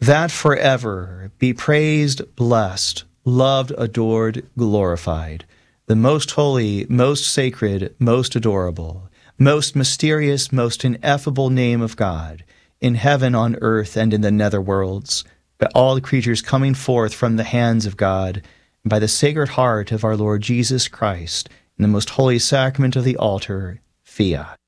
that forever be praised, blessed, loved, adored, glorified, the most holy, most sacred, most adorable, most mysterious, most ineffable name of God, in heaven, on earth, and in the netherworlds, by all the creatures coming forth from the hands of God, and by the Sacred Heart of our Lord Jesus Christ, in the most holy sacrament of the altar, fiat.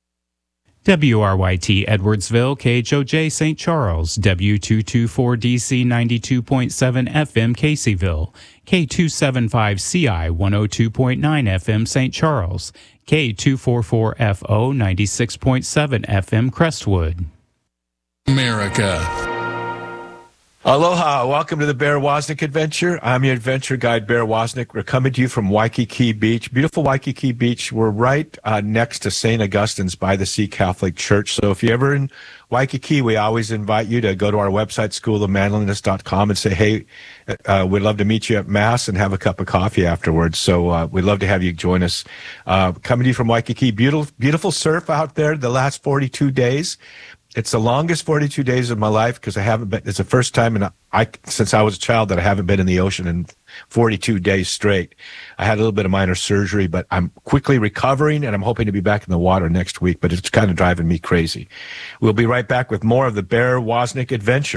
WRYT Edwardsville, KHOJ St. Charles, W224DC 92.7 FM Caseyville, K275CI 102.9 FM St. Charles, K244FO 96.7 FM Crestwood. America. Aloha, welcome to the Bear Wozniak Adventure. I'm your adventure guide, Bear Wozniak. We're coming to you from Waikiki Beach, beautiful Waikiki Beach. We're right next to St. Augustine's by the Sea Catholic Church. So if you're ever in Waikiki, we always invite you to go to our website, schoolofmanliness.com, and say, hey, we'd love to meet you at Mass and have a cup of coffee afterwards. So we'd love to have you join us. Coming to you from Waikiki, beautiful surf out there the last 42 days. It's the longest 42 days of my life because I haven't been. It's the first time since I was a child that I haven't been in the ocean in 42 days straight. I had a little bit of minor surgery, but I'm quickly recovering, and I'm hoping to be back in the water next week, but it's kind of driving me crazy. We'll be right back with more of the Bear Wozniak Adventure.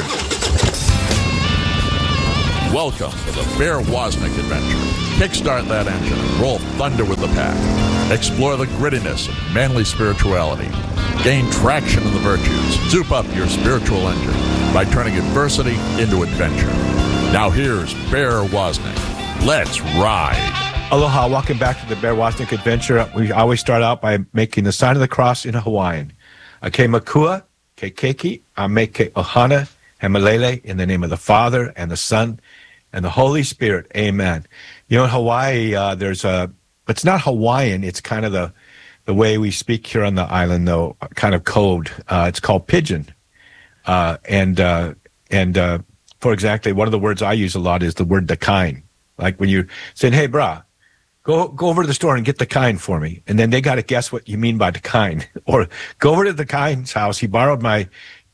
Welcome to the Bear Wozniak Adventure. Kickstart that engine and roll thunder with the pack. Explore the grittiness of manly spirituality. Gain traction in the virtues. Soup up your spiritual engine by turning adversity into adventure. Now here's Bear Wozniak. Let's ride. Aloha, welcome back to the Bear Wozniak Adventure. We always start out by making the sign of the cross in Hawaiian. Ke makua, ke keiki, ame ke ohana, hemalele, in the name of the Father and the Son and the Holy Spirit. Amen. You know, in Hawaii, it's not Hawaiian, it's kind of the way we speak here on the island, though, kind of code. It's called pidgin. For exactly, one of the words I use a lot is the word dakine. Like when you're saying, hey, brah, go over to the store and get the kind for me. And then they got to guess what you mean by dakine. Or go over to the kind's house. He borrowed my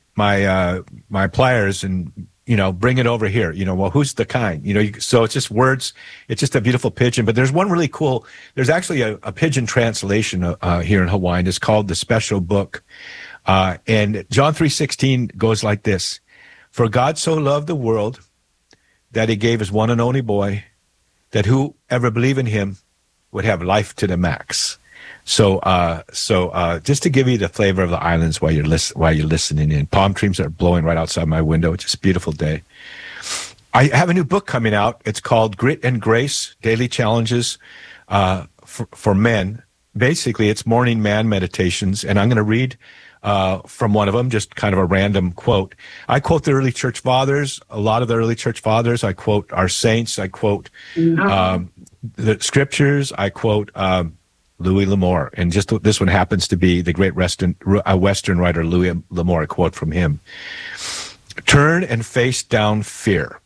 pliers and, bring it over here. Well, who's the kind? So it's just words. It's just a beautiful pidgin. But there's one really cool, there's actually a pidgin translation here in Hawaiian. It's called The Special Book. And John 3:16 goes like this. For God so loved the world that he gave his one and only boy, that whoever believe in him would have life to the max. So just to give you the flavor of the islands while you're listening in, palm trees are blowing right outside my window. It's just a beautiful day. I have a new book coming out. It's called Grit and Grace, Daily Challenges for Men. Basically, it's morning man meditations, and I'm going to read from one of them, just kind of a random quote. I quote the early church fathers, a lot of the early church fathers. I quote our saints. I quote the scriptures. I quote Louis L'Amour, and just this one happens to be the great Western writer Louis L'Amour. A quote from him: "Turn and face down fear.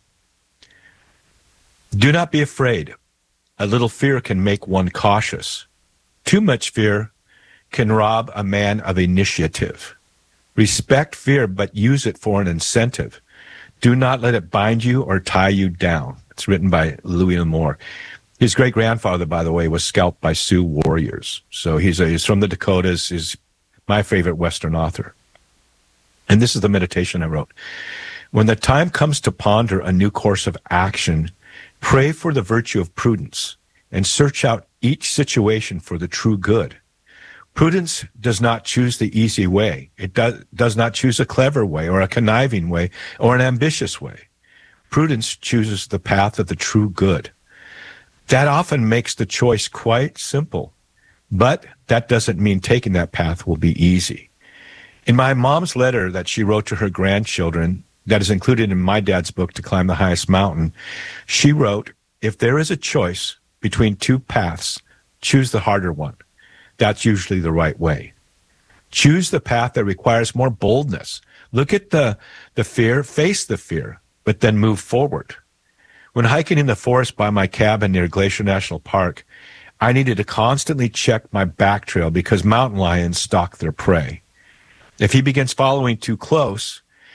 Do not be afraid. A little fear can make one cautious. Too much fear can rob a man of initiative. Respect fear, but use it for an incentive. Do not let it bind you or tie you down." It's written by Louis L'Amour. His great-grandfather, by the way, was scalped by Sioux warriors. So he's from the Dakotas. He's my favorite Western author. And this is the meditation I wrote. When the time comes to ponder a new course of action, pray for the virtue of prudence and search out each situation for the true good. Prudence does not choose the easy way. It does not choose a clever way or a conniving way or an ambitious way. Prudence chooses the path of the true good. That often makes the choice quite simple, but that doesn't mean taking that path will be easy. In my mom's letter that she wrote to her grandchildren, that is included in my dad's book, To Climb the Highest Mountain, she wrote, if there is a choice between two paths, choose the harder one. That's usually the right way. Choose the path that requires more boldness. Look at the fear, face the fear, but then move forward. When hiking in the forest by my cabin near Glacier National Park, I needed to constantly check my back trail because mountain lions stalk their prey. If he begins following too close,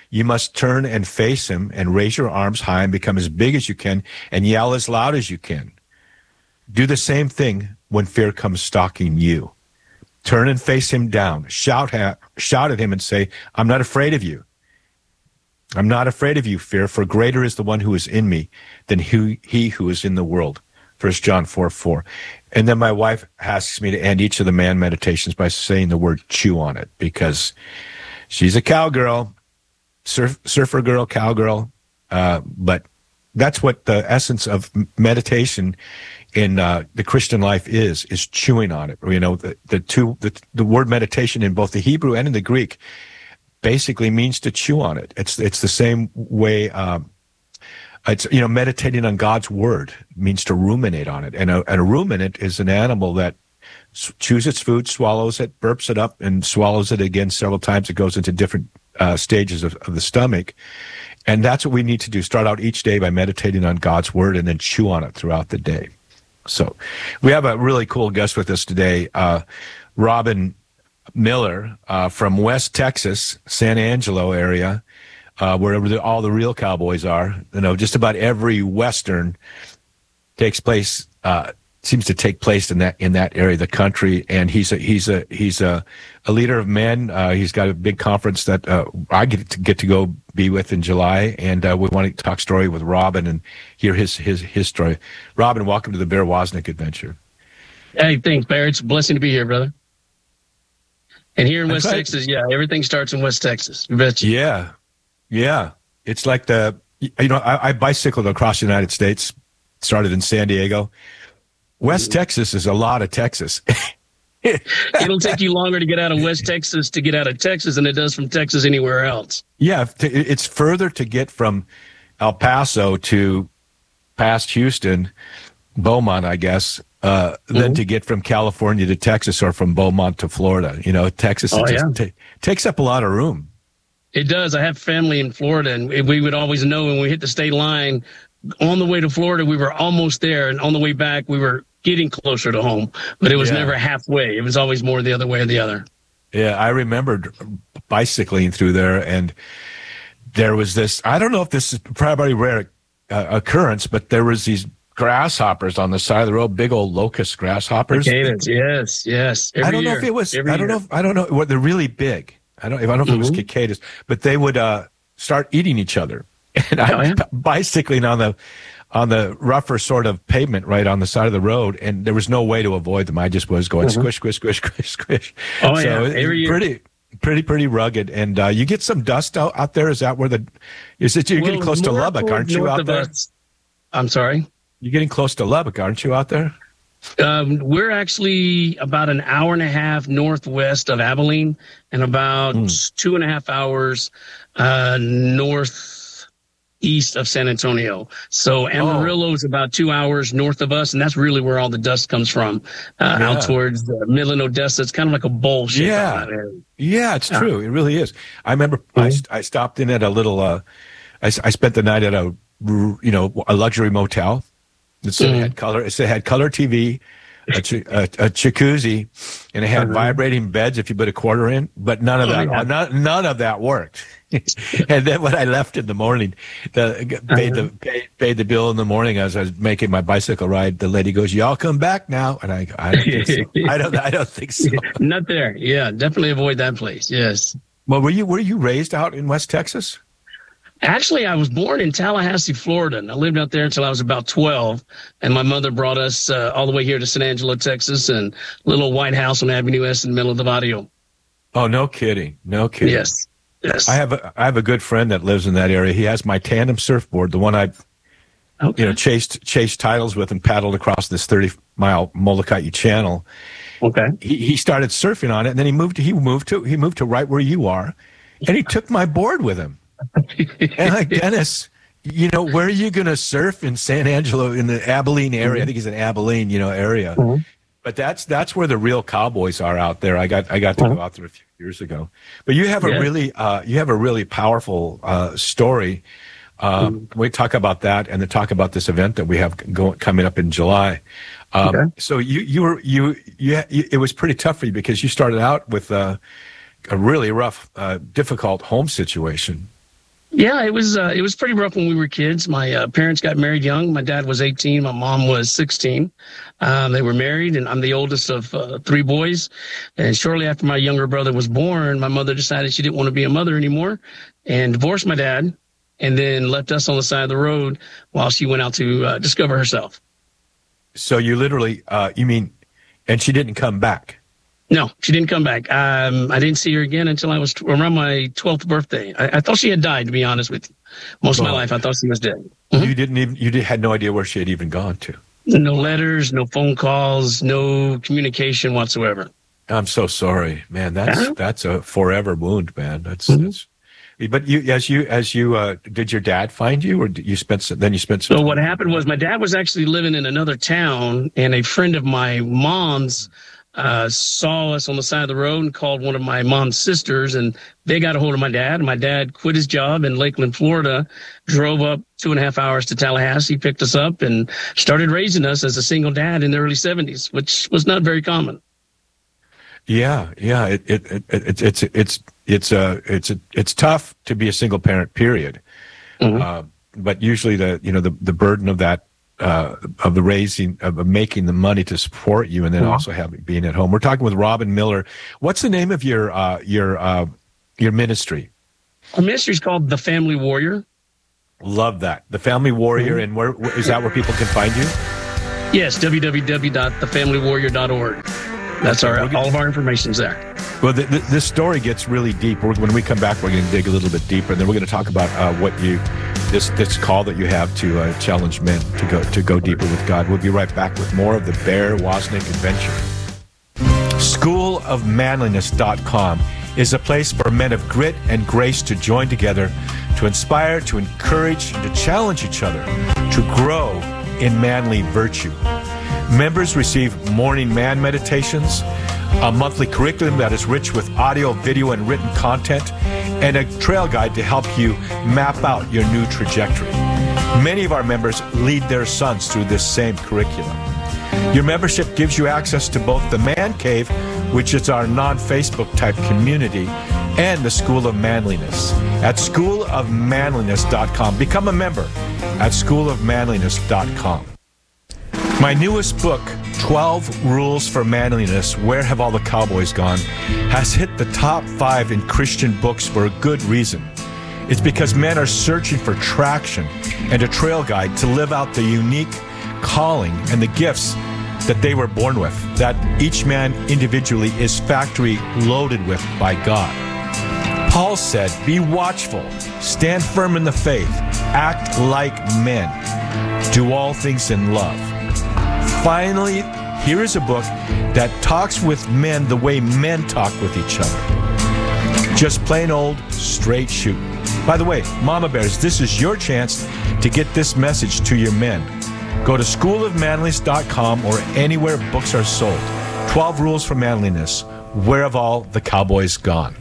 You must turn and face him and raise your arms high and become as big as you can and yell as loud as you can. Do the same thing when fear comes stalking you. Turn and face him down. Shout at him and say, I'm not afraid of you. I'm not afraid of you, fear, for greater is the one who is in me than he who is in the world. 1 John 4:4. And then my wife asks me to end each of the man meditations by saying the word chew on it, because she's a cowgirl, surfer girl, cowgirl. But that's what the essence of meditation in the Christian life is chewing on it. You know, the word meditation in both the Hebrew and in the Greek basically means to chew on it. It's the same way. It's, you know, meditating on God's word means to ruminate on it. And a ruminant is an animal that chews its food, swallows it, burps it up, and swallows it again several times. It goes into different stages of the stomach. And that's what we need to do. Start out each day by meditating on God's word and then chew on it throughout the day. So we have a really cool guest with us today, Robin Miller from West Texas, San Angelo area, wherever all the real cowboys are. You know, just about every Western seems to take place in that area of the country. And he's a leader of men. He's got a big conference that I get to go be with in July, and we want to talk story with Robin and hear his story. Robin, welcome to the Bear Wozniak Adventure. Hey, thanks, Bear. It's a blessing to be here, brother. And here in West Texas, yeah, everything starts in West Texas. You betcha. Yeah. It's like I bicycled across the United States, started in San Diego. West Texas is a lot of Texas. It'll take you longer to get out of West Texas to get out of Texas than it does from Texas anywhere else. Yeah, it's further to get from El Paso to past Houston, Beaumont, I guess, than to get from California to Texas or from Beaumont to Florida. You know, Texas takes up a lot of room. It does. I have family in Florida, and we would always know when we hit the state line, on the way to Florida, we were almost there, and on the way back, we were getting closer to home, but it was never halfway. It was always more the other way or the other. Yeah, I remembered bicycling through there, and there was this, I don't know if this is probably a rare occurrence, but there was these grasshoppers on the side of the road, big old locust grasshoppers. Cicadas, yes. I don't know if it was, I don't know what, they're really big. I don't know if it was cicadas, but they would start eating each other. And I was bicycling on the rougher sort of pavement right on the side of the road, and there was no way to avoid them. I just was going squish, squish, squish, squish, squish. Oh, so yeah. Pretty rugged. And you get some dust out there. Is that where you're getting close to Lubbock, aren't you, out there? I'm sorry? You're getting close to Lubbock, aren't you, out there? We're actually about an hour and a half northwest of Abilene and about 2.5 hours northeast of San Antonio. So Amarillo is about 2 hours north of us, and that's really where all the dust comes from, out towards Midland, Odessa. It's kind of like a bowl shape. Yeah, it's true. It really is. I remember I stopped in at a little, I spent the night at a luxury motel. It had color TV, a jacuzzi, and it had vibrating beds if you put a quarter in. But none of that worked. And then when I left in the morning, paid the bill in the morning as I was making my bicycle ride, the lady goes, "Y'all come back now," and I don't think so. I don't think so. Not there. Yeah, definitely avoid that place. Yes. Well, were you raised out in West Texas? Actually, I was born in Tallahassee, Florida, and I lived out there until I was about 12. And my mother brought us all the way here to San Angelo, Texas, and little white house on Avenue S in the middle of the barrio. Oh, no kidding. Yes. I have a good friend that lives in that area. He has my tandem surfboard, the one I've chased titles with and paddled across this 30-mile Molokai Channel. Okay. He started surfing on it, and then he moved to right where you are, and he took my board with him. And like, Dennis, where are you going to surf in San Angelo, in the Abilene area? I think he's in Abilene, area. But that's where the real cowboys are out there. I got to go out there a few years ago. But you have a really powerful story. We talk about that and then talk about this event that we have coming up in July. So it was pretty tough for you because you started out with a really rough, difficult home situation. Yeah, it was pretty rough when we were kids. My parents got married young. My dad was 18. My mom was 16. They were married, and I'm the oldest of 3 boys. And shortly after my younger brother was born, my mother decided she didn't want to be a mother anymore and divorced my dad, and then left us on the side of the road while she went out to discover herself. So you literally, and she didn't come back? No, she didn't come back. I didn't see her again until I was around my 12th birthday. I thought she had died, to be honest with you. Most of my life, I thought she was dead. Mm-hmm. You had no idea where she had even gone to? No letters, no phone calls, no communication whatsoever. I'm so sorry, man. That's a forever wound, man. That's. But did your dad find you, or did you spend some time? So what happened was my dad was actually living in another town, and a friend of my mom's saw us on the side of the road and called one of my mom's sisters, and they got a hold of my dad. My dad quit his job in Lakeland, Florida, drove up 2.5 hours to Tallahassee, picked us up, and started raising us as a single dad in the early 70s, which was not very common. Yeah. It's tough to be a single parent, period. Mm-hmm. But usually the burden of that, of the raising, of making the money to support you, and then also being at home. We're talking with Robin Miller. What's the name of your ministry? Our ministry is called The Family Warrior. Love that. The Family Warrior. And where is that where people can find you? Yes, www.thefamilywarrior.org. That's all of our information's there. Well, this story gets really deep. When we come back, we're going to dig a little bit deeper, and then we're going to talk about this call that you have to challenge men to go deeper with God. We'll be right back with more of the Bear Wozniak Adventure. SchoolofManliness.com is a place for men of grit and grace to join together, to inspire, to encourage, and to challenge each other to grow in manly virtue. Members receive morning man meditations, a monthly curriculum that is rich with audio, video, and written content, and a trail guide to help you map out your new trajectory. Many of our members lead their sons through this same curriculum. Your membership gives you access to both the Man Cave, which is our non-Facebook type community, and the School of Manliness. At schoolofmanliness.com. Become a member at schoolofmanliness.com. My newest book, 12 Rules for Manliness, Where Have All the Cowboys Gone?, has hit the top 5 in Christian books for a good reason. It's because men are searching for traction and a trail guide to live out the unique calling and the gifts that they were born with, that each man individually is factory loaded with by God. Paul said, be watchful, stand firm in the faith, act like men, do all things in love. Finally, here is a book that talks with men the way men talk with each other. Just plain old straight shoot. By the way, Mama Bears, this is your chance to get this message to your men. Go to schoolofmanliness.com or anywhere books are sold. 12 Rules for Manliness. Where have all the cowboys gone?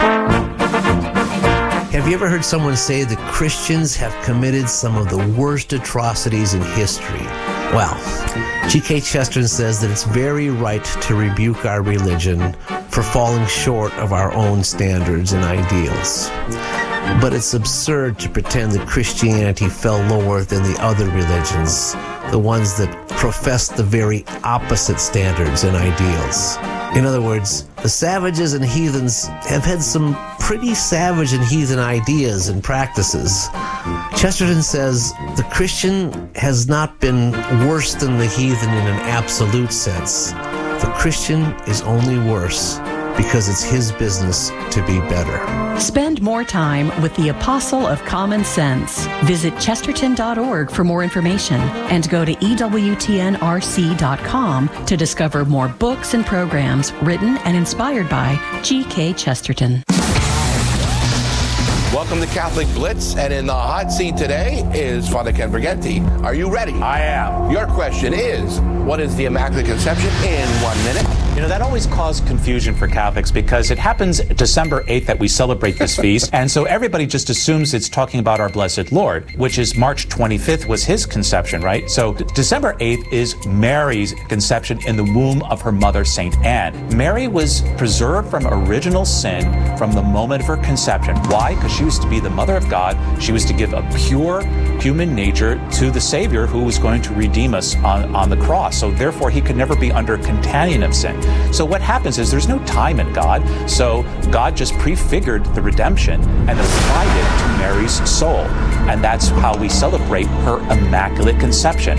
Have you ever heard someone say that Christians have committed some of the worst atrocities in history? Well, G.K. Chesterton says that it's very right to rebuke our religion for falling short of our own standards and ideals. But it's absurd to pretend that Christianity fell lower than the other religions, the ones that profess the very opposite standards and ideals. In other words, the savages and heathens have had some pretty savage and heathen ideas and practices. Chesterton says the Christian has not been worse than the heathen in an absolute sense. The Christian is only worse because it's his business to be better. Spend more time with the Apostle of Common Sense. Visit chesterton.org for more information and go to EWTNRC.com to discover more books and programs written and inspired by G.K. Chesterton. Welcome to Catholic Blitz, and in the hot seat today is Father Ken Briganti. Are you ready? I am. Your question is, what is the Immaculate Conception in 1 minute? You know, that always caused confusion for Catholics because it happens December 8th that we celebrate this feast. And so everybody just assumes it's talking about our Blessed Lord, which is March 25th was his conception, right? So December 8th is Mary's conception in the womb of her mother, St. Anne. Mary was preserved from original sin from the moment of her conception. Why? Because she was to be the mother of God. She was to give a pure human nature to the Savior who was going to redeem us on the cross. So therefore, he could never be under contagion of sin. So what happens is there's no time in God. So God just prefigured the redemption and applied it to Mary's soul. And that's how we celebrate her Immaculate Conception.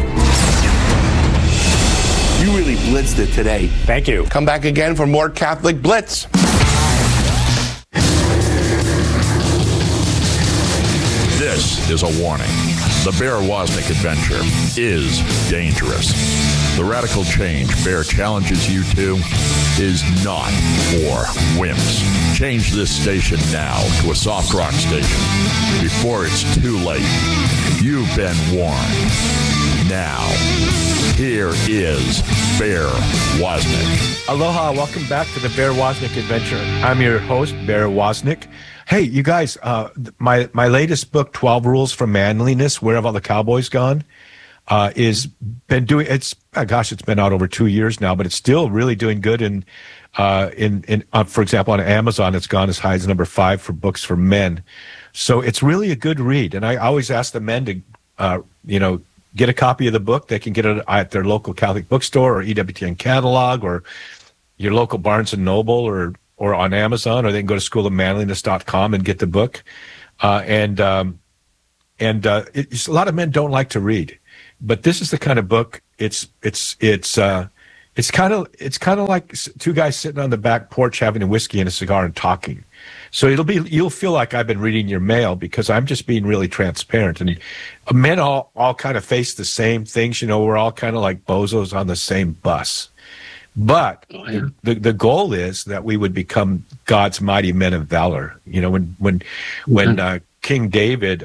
You really blitzed it today. Thank you. Come back again for more Catholic Blitz. This is a warning. The Bear Wozniak adventure is dangerous. The radical change Bear challenges you to is not for wimps. Change this station now to a soft rock station before it's too late. You've been warned. Now, here is Bear Wozniak. Aloha, welcome back to the Bear Wozniak Adventure. I'm your host, Bear Wozniak. Hey, you guys, my latest book, 12 Rules for Manliness, Where Have All the Cowboys Gone? Is been doing, it's been out over 2 years now, but it's still really doing good. And for example, on Amazon, it's gone as high as number 5 for books for men. So it's really a good read. And I always ask the men to, get a copy of the book. They can get it at their local Catholic bookstore or EWTN catalog or your local Barnes and Noble or on Amazon, or they can go to schoolofmanliness.com and get the book. A lot of men don't like to read. But this is the kind of book. It's kind of like two guys sitting on the back porch having a whiskey and a cigar and talking. So you'll feel like I've been reading your mail because I'm just being really transparent. And men all kind of face the same things. You know, we're all kind of like bozos on the same bus. But the goal is that we would become God's mighty men of valor. You know, when King David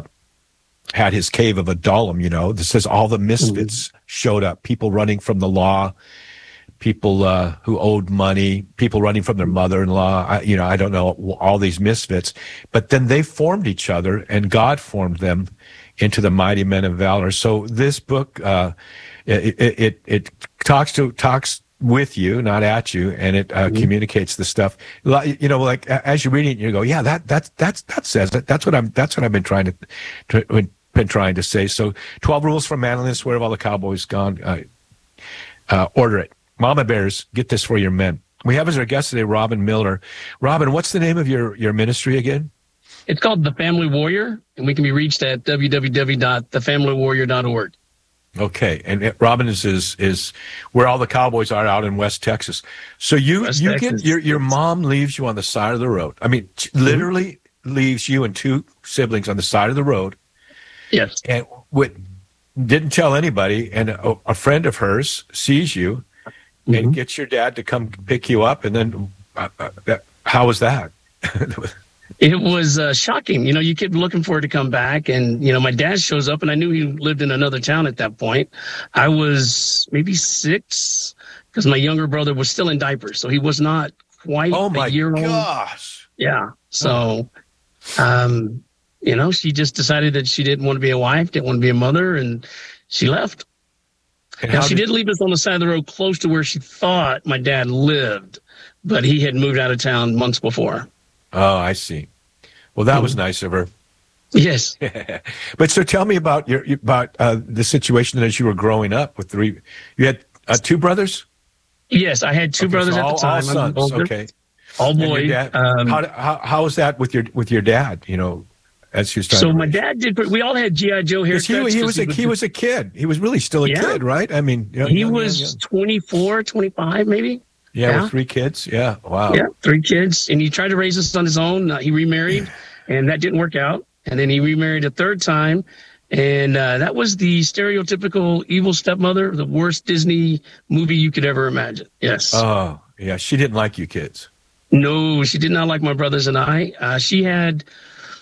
had his cave of Adullam, you know, this says all the misfits showed up, people running from the law, people who owed money, people running from their mother-in-law, I don't know, all these misfits. But then they formed each other, and God formed them into the mighty men of valor. So this book, it talks with you, not at you, and it communicates the stuff. You know, like as you're reading it, you go, yeah, that says it. That's what I've been trying to say. So 12 Rules for Manliness, Where Have All the Cowboys Gone? Order it. Mama Bears, get this for your men. We have as our guest today, Robin Miller. Robin, what's the name of your ministry again? It's called The Family Warrior, and we can be reached at www.thefamilywarrior.org. Okay, and Robin is where all the cowboys are out in West Texas. So you get your mom leaves you on the side of the road. I mean, literally leaves you and 2 siblings on the side of the road. Yes, and didn't tell anybody. And a friend of hers sees you and gets your dad to come pick you up. And then, how was that? It was shocking. You know, you kept looking for it to come back. And, you know, my dad shows up, and I knew he lived in another town at that point. I was maybe 6 because my younger brother was still in diapers. So he was not quite a year old. Oh, my gosh. Yeah. So, you know, she just decided that she didn't want to be a wife, didn't want to be a mother, and she left. Now, she did leave us on the side of the road close to where she thought my dad lived, but he had moved out of town months before. Oh, I see. Well, that was nice of her. Yes. But so tell me about the situation as you were growing up with 3. You had 2 brothers? Yes, I had 2 brothers at the time. All sons. Okay. All boys. How was that with your dad? You know, as he was trying. So my dad did. We all had GI Joe haircuts. He was a kid. He was really still a kid, right? I mean, he was 24, 25, maybe. Yeah, with 3 kids. Yeah, wow. Yeah, 3 kids, and he tried to raise us on his own. He remarried, and that didn't work out. And then he remarried a 3rd time, and that was the stereotypical evil stepmother, the worst Disney movie you could ever imagine. Yes. Oh, yeah. She didn't like you kids. No, she did not like my brothers and I. She had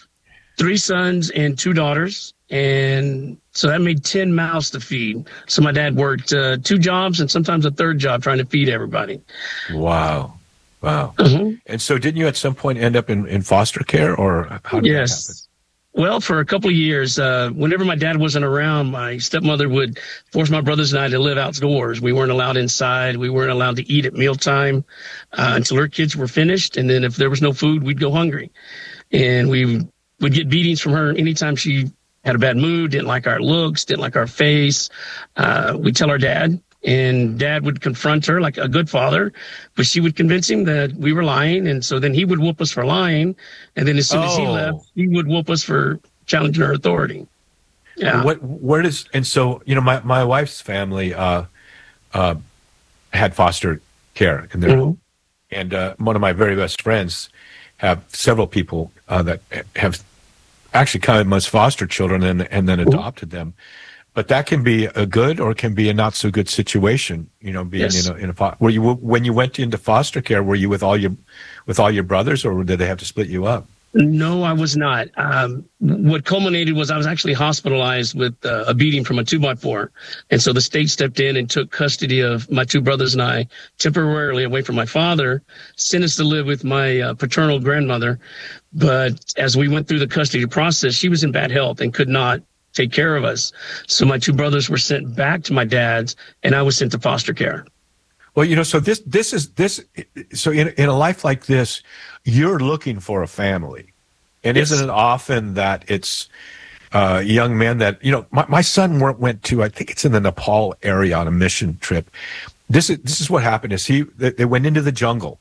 3 sons and 2 daughters. And so that made 10 mouths to feed. So my dad worked 2 jobs and sometimes a 3rd job trying to feed everybody. Wow. And so didn't you at some point end up in foster care, or how did that happen? Well, for a couple of years, whenever my dad wasn't around, my stepmother would force my brothers and I to live outdoors. We weren't allowed inside. We weren't allowed to eat at mealtime until her kids were finished. And then if there was no food, we'd go hungry. And we would get beatings from her anytime she had a bad mood, didn't like our looks, didn't like our face. We'd tell our dad, and Dad would confront her like a good father, but she would convince him that we were lying. And so then he would whoop us for lying. And then as soon as he left, he would whoop us for challenging her authority. Yeah. And so, my wife's family had foster care in there. And one of my very best friends have several people that have actually come as foster children and then adopted them. But that can be a good or it can be a not so good situation, being in a were you, when you went into foster care, were you with all your brothers, or did they have to split you up? No, I was not. What culminated was I was actually hospitalized with a beating from a 2x4. And so the state stepped in and took custody of my 2 brothers and I temporarily away from my father, sent us to live with my paternal grandmother. But as we went through the custody process, she was in bad health and could not take care of us. So my 2 brothers were sent back to my dad's, and I was sent to foster care. Well, so so in a life like this, you're looking for a family. And isn't it often that it's young men that, my son went to, I think it's in the Nepal area on a mission trip. This is what happened is they went into the jungle.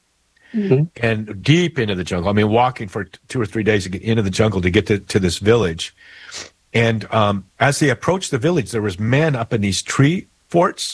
And deep into the jungle. I mean, walking for 2 or 3 days to get into the jungle to get to this village. And as they approached the village, there was men up in these tree forts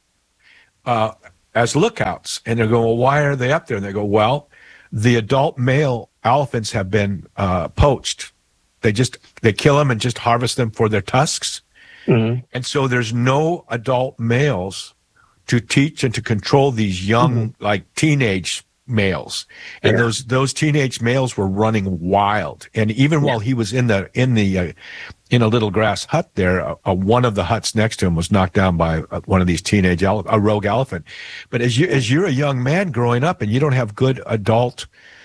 as lookouts. And they're going, well, why are they up there? And they go, well, the adult male elephants have been poached. They kill them and just harvest them for their tusks. And so there's no adult males to teach and to control these young, like teenage males. And those teenage males were running wild. And even while he was in a little grass hut there, one of the huts next to him was knocked down by one of these a rogue elephant. But as you're a young man growing up and you don't have good adult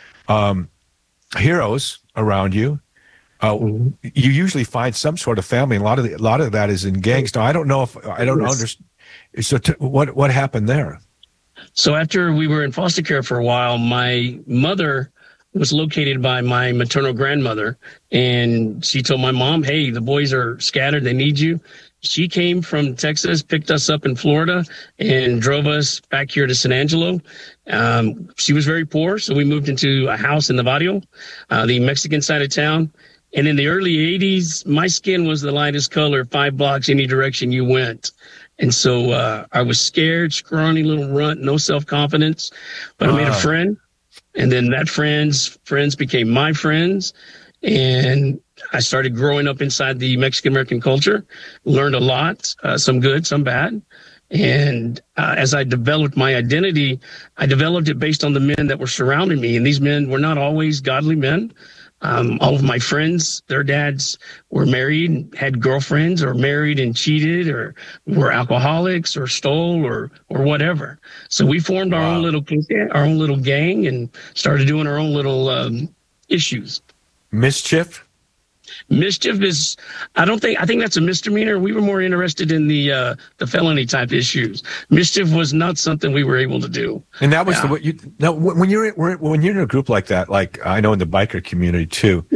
heroes around you, you usually find some sort of family. A lot of that is in gangs. Now I don't understand. So what happened there? So after we were in foster care for a while, my mother was located by my maternal grandmother, and she told my mom, hey, the boys are scattered. They need you. She came from Texas, picked us up in Florida, and drove us back here to San Angelo. She was very poor, so we moved into a house in the barrio, the Mexican side of town. And in the early 80s, my skin was the lightest color, 5 blocks any direction you went. And so I was scared, scrawny little runt, no self-confidence. But I made a friend, and then that friends became my friends. And I started growing up inside the Mexican-American culture, learned a lot, some good, some bad. And as I developed my identity, I developed it based on the men that were surrounding me. And these men were not always godly men. All of my friends, their dads were married, had girlfriends, or married and cheated, or were alcoholics, or stole, or whatever. So we formed our own little gang, and started doing our own little issues. Mischief is, I think that's a misdemeanor. We were more interested in the felony type issues. Mischief was not something we were able to do. And that was when you're in a group like that, like I know in the biker community too,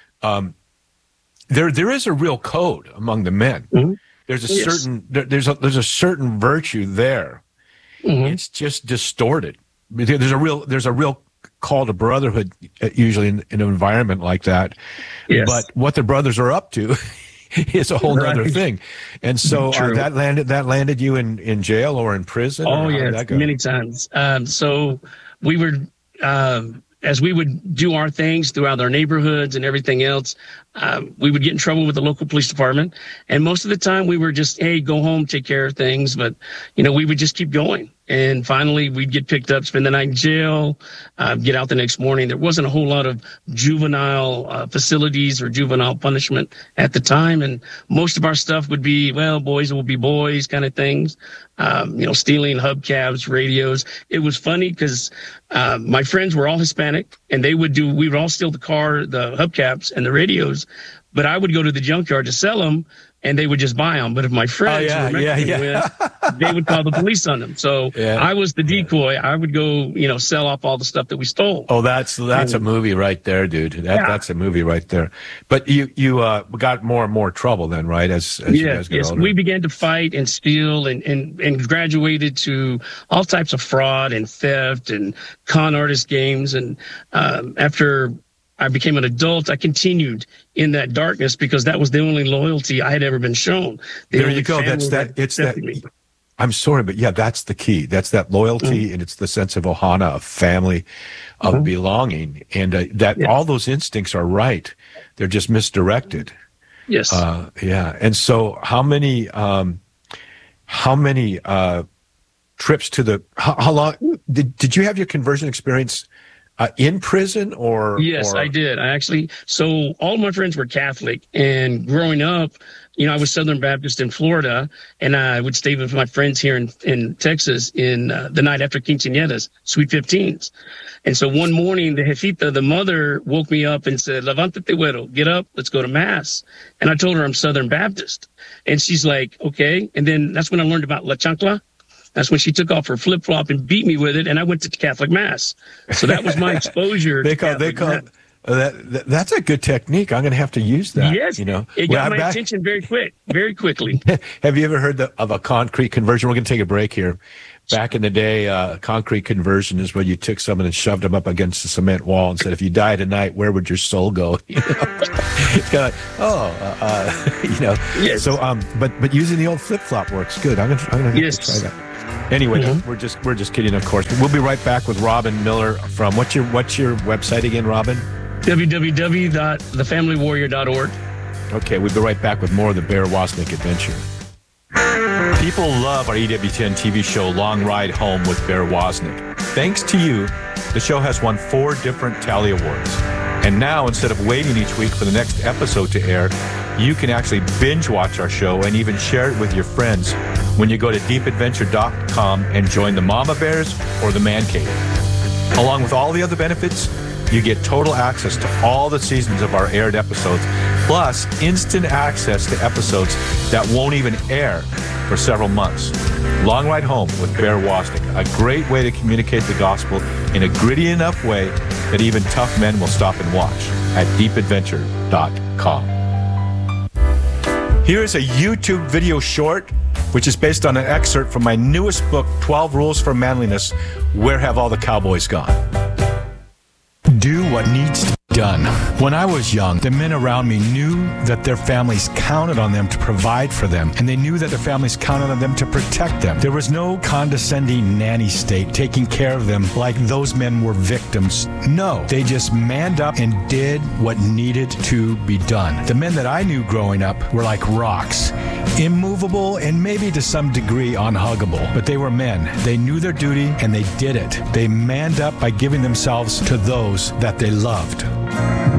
there is a real code among the men. There's a certain virtue there. It's just distorted. There's a real call to brotherhood usually in an environment like that. But what the brothers are up to is a whole other thing. And so that landed you in jail or in prison? Oh, yes, many times. So we were, as we would do our things throughout our neighborhoods and everything else, we would get in trouble with the local police department. And most of the time we were just, hey, go home, take care of things. But, we would just keep going. And finally, we'd get picked up, spend the night in jail, get out the next morning. There wasn't a whole lot of juvenile facilities or juvenile punishment at the time. And most of our stuff would be, well, boys will be boys kind of things. Stealing hubcaps, radios. It was funny because my friends were all Hispanic, and we would all steal the hubcaps and the radios, but I would go to the junkyard to sell them, and they would just buy them. But if my friends were Mexican with, they would call the police on them. So I was the decoy. I would go, sell off all the stuff that we stole. Oh, that's a movie right there, dude. That's a movie right there. But you got more and more trouble then, right? As you guys got older. We began to fight and steal and graduated to all types of fraud and theft and con artist games. And after I became an adult, I continued in that darkness because that was the only loyalty I had ever been shown. There you go. I'm sorry, but that's the key. That's that loyalty, and it's the sense of ohana, of family, of belonging, and all those instincts are right. They're just misdirected. Yes. And so how many trips to the, how long, did you have your conversion experience in prison or? Yes, I did. So all my friends were Catholic, and growing up, I was Southern Baptist in Florida, and I would stay with my friends here in Texas in the night after quinceañeras, Sweet 15s. And so one morning, the jefita, the mother, woke me up and said, "Levántate, güero, get up, let's go to mass." And I told her I'm Southern Baptist. And she's like, okay. And then that's when I learned about La Chancla. That's when she took off her flip-flop and beat me with it, and I went to Catholic Mass. So that was my exposure to Catholic Mass. That's a good technique. I'm going to have to use that. Yes, it got my attention very quickly. Have you ever heard of a concrete conversion? We're going to take a break here. Back in the day, concrete conversion is when you took someone and shoved them up against the cement wall and said, "If you die tonight, where would your soul go?" It's kind of Yes. So, but using the old flip-flop works good. I'm gonna have to try that. Anyway, we're just kidding, of course. We'll be right back with Robin Miller from what's your website again, Robin? www.thefamilywarrior.org. Okay, we'll be right back with more of the Bear Wozniak Adventure. People love our EWTN TV show, Long Ride Home with Bear Wozniak. Thanks to you, the show has won 4 different Tally Awards. And now, instead of waiting each week for the next episode to air, you can actually binge watch our show and even share it with your friends when you go to deepadventure.com and join the Mama Bears or the Man Cave. Along with all the other benefits, you get total access to all the seasons of our aired episodes, plus instant access to episodes that won't even air for several months. Long Ride Home with Bear Wozniak, a great way to communicate the gospel in a gritty enough way that even tough men will stop and watch at deepadventure.com. Here is a YouTube video short, which is based on an excerpt from my newest book, 12 Rules for Manliness, Where Have All the Cowboys Gone? Do what needs to be done. When I was young, the men around me knew that their families counted on them to provide for them, and they knew that their families counted on them to protect them. There was no condescending nanny state taking care of them like those men were victims. No, they just manned up and did what needed to be done. The men that I knew growing up were like rocks, immovable and maybe to some degree unhuggable, but they were men. They knew their duty and they did it. They manned up by giving themselves to those that they loved.